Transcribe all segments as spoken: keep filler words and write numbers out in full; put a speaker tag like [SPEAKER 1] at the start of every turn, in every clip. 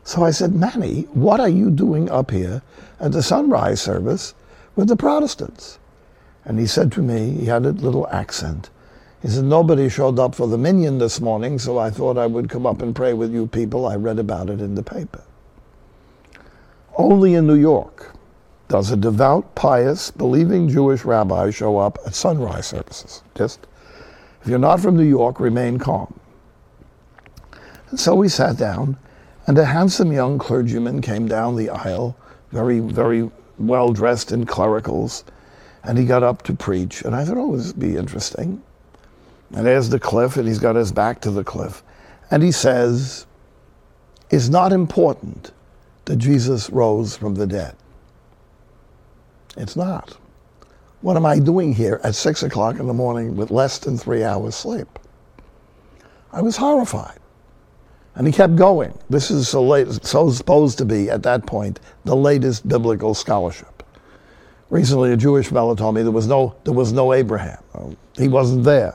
[SPEAKER 1] So I said, Manny, what are you doing up here at the sunrise service with the Protestants? And he said to me, he had a little accent, he said, nobody showed up for the minyan this morning, so I thought I would come up and pray with you people. I read about it in the paper. Only in New York does a devout, pious, believing Jewish rabbi show up at sunrise services. Just, if you're not from New York, remain calm. And so we sat down, and a handsome young clergyman came down the aisle, very, very well dressed in clericals, and he got up to preach. And I thought, oh, this would be interesting. And there's the cliff, and he's got his back to the cliff. And he says, it's not important that Jesus rose from the dead. It's not. What am I doing here at six o'clock in the morning with less than three hours sleep? I was horrified. And he kept going. This is so, late, so supposed to be, at that point, the latest biblical scholarship. Recently, a Jewish fellow told me there was no, there was no Abraham. He wasn't there.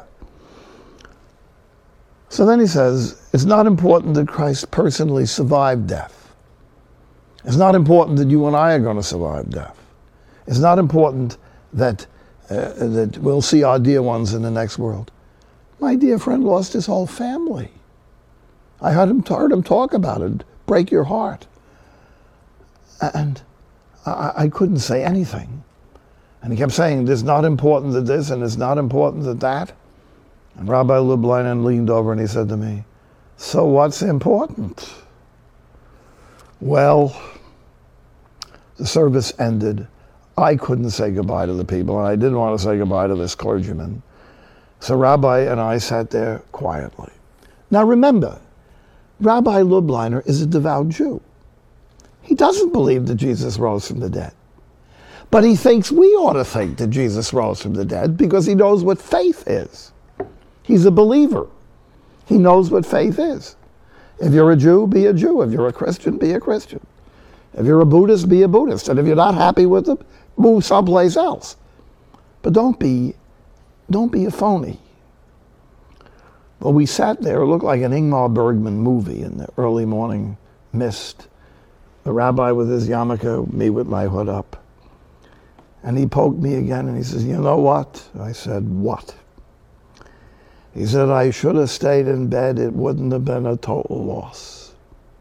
[SPEAKER 1] So then he says, it's not important that Christ personally survived death. It's not important that you and I are going to survive death. It's not important that, uh, that we'll see our dear ones in the next world. My dear friend lost his whole family. I heard him, heard him talk about it, break your heart. And I, I couldn't say anything. And he kept saying, it's not important that this and it's not important that that. And Rabbi Lubliner leaned over and he said to me, so what's important? Well, the service ended. I couldn't say goodbye to the people, and I didn't want to say goodbye to this clergyman. So Rabbi and I sat there quietly. Now remember, Rabbi Lubliner is a devout Jew. He doesn't believe that Jesus rose from the dead. But he thinks we ought to think that Jesus rose from the dead because he knows what faith is. He's a believer. He knows what faith is. If you're a Jew, be a Jew. If you're a Christian, be a Christian. If you're a Buddhist, be a Buddhist. And if you're not happy with them, move someplace else. But don't be, don't be a phony. Well, we sat there, it looked like an Ingmar Bergman movie in the early morning mist. The rabbi with his yarmulke, me with my hood up. And he poked me again and he says, you know what? I said, what? He said, I should have stayed in bed. It wouldn't have been a total loss.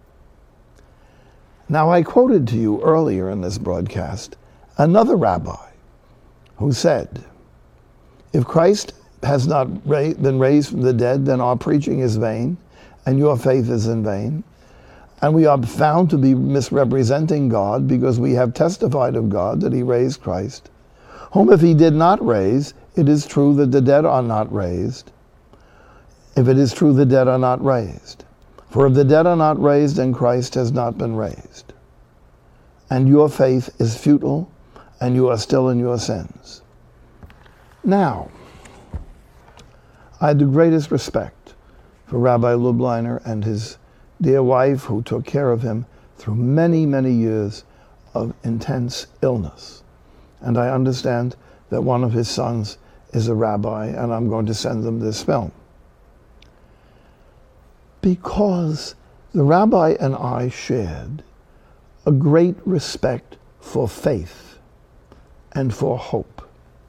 [SPEAKER 1] Now, I quoted to you earlier in this broadcast another rabbi who said, if Christ has not ra- been raised from the dead, then our preaching is vain, and your faith is in vain. And we are found to be misrepresenting God because we have testified of God that he raised Christ, whom if he did not raise, it is true that the dead are not raised. If it is true the dead are not raised. For if the dead are not raised, then Christ has not been raised. And your faith is futile, and you are still in your sins. Now, I had the greatest respect for Rabbi Lubliner and his dear wife who took care of him through many, many years of intense illness. And I understand that one of his sons is a rabbi, and I'm going to send them this film. Because the rabbi and I shared a great respect for faith and for hope.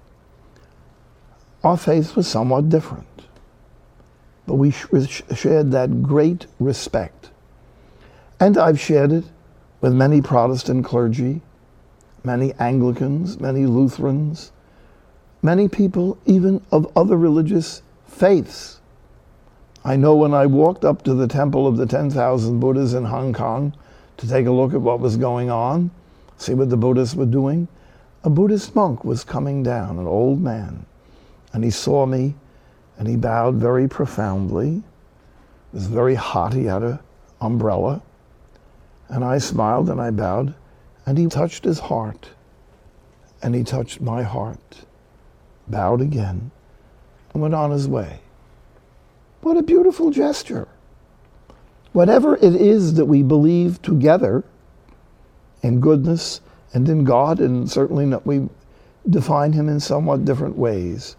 [SPEAKER 1] Our faith was somewhat different, but we shared that great respect. And I've shared it with many Protestant clergy, many Anglicans, many Lutherans, many people even of other religious faiths. I know when I walked up to the Temple of the ten thousand Buddhas in Hong Kong to take a look at what was going on, see what the Buddhists were doing, a Buddhist monk was coming down, an old man, and he saw me and he bowed very profoundly. It was very hot, he had an umbrella, and I smiled and I bowed, and he touched his heart, and he touched my heart, bowed again, and went on his way. What a beautiful gesture. Whatever it is that we believe together in goodness and in God, and certainly not, we define him in somewhat different ways.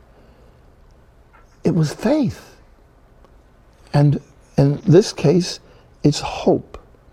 [SPEAKER 1] It was faith. And in this case, it's hope.